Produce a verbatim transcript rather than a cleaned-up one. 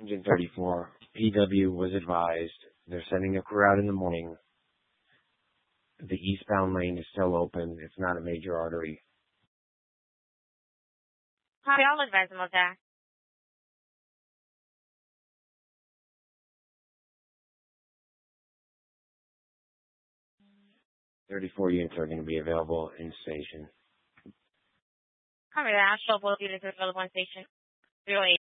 Engine thirty-four, P W was advised they're sending a crew out in the morning. The eastbound lane is still open. It's not a major artery. Copy, I'll advise them of that. thirty-four units are going to be available in station. Copy that. I'll show both units available in station. zero eight.